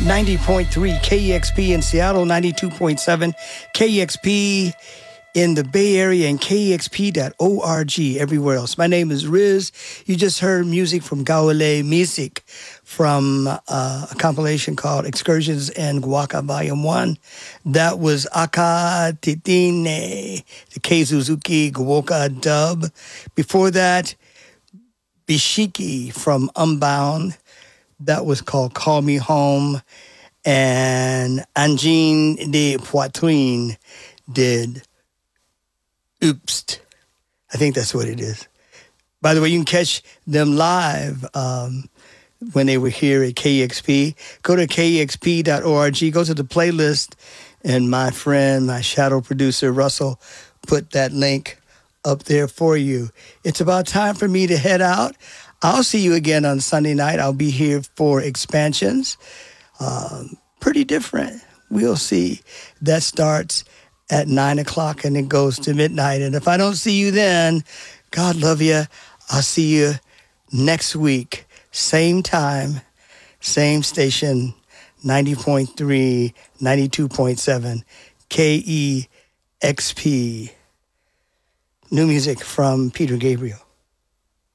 90.3 KEXP in Seattle, 92.7 KEXP in the Bay Area, and KEXP.org everywhere else. My name is Riz. You just heard music from Gaule Music from a compilation called Excursions in Guaca Volume 1. That was Aka Titine, the Kei Suzuki Guoka dub. Before that, Bishiki from Unbound. That was called Call Me Home. And Angine de Poitrine did Oops. I think that's what it is. By the way, you can catch them live when they were here at KEXP. Go to KEXP.org. Go to the playlist. And my friend, my shadow producer, Russell, put that link up there for you. It's about time for me to head out. I'll see you again on Sunday night. I'll be here for Expansions. Pretty different. We'll see. That starts at 9 o'clock and it goes to midnight. And if I don't see you then, God love you. I'll see you next week. Same time, same station, 90.3, 92.7, KEXP. New music from Peter Gabriel.